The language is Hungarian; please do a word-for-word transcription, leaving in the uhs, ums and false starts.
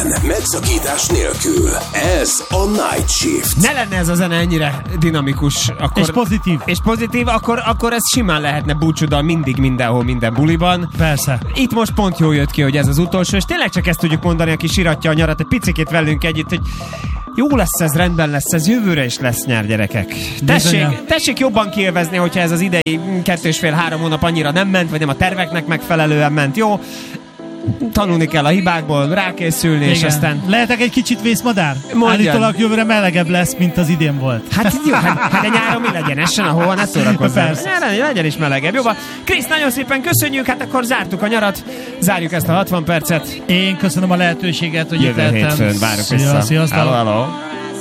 Minden megszakítás nélkül. Ez a Night Shift. Ne lenne ez a zene ennyire dinamikus. Akkor, és pozitív. És pozitív, akkor, akkor ez simán lehetne búcsúddal mindig, mindenhol, minden buliban. Persze. Itt most pont jól jött ki, hogy ez az utolsó, és tényleg csak ezt tudjuk mondani, aki siratja a nyarat, egy picikét velünk együtt, hogy jó lesz ez, rendben lesz ez, jövőre is lesz nyár, gyerekek. Tessék, tessék jobban kiélvezni, hogyha ez az idei kettő és fél három hónap annyira nem ment, vagy nem a terveknek megfelelően ment. Jó, tanulni kell a hibákból, rákészülni, igen. És aztán... Lehetek egy kicsit vészmadár? Mondjad. Állítólag jövőre melegebb lesz, mint az idén volt. Hát jó, hát, hát a nyáron mi legyen? Essen, ahova ne szórakozzál. Nyáron legyen is melegebb. Jó, Krisz, nagyon szépen köszönjük, hát akkor zártuk a nyarat, zárjuk ezt a hatvan percet. Én köszönöm a lehetőséget, hogy itt jövő hétfőn várjuk vissza. Sziasztok! Hello, hello.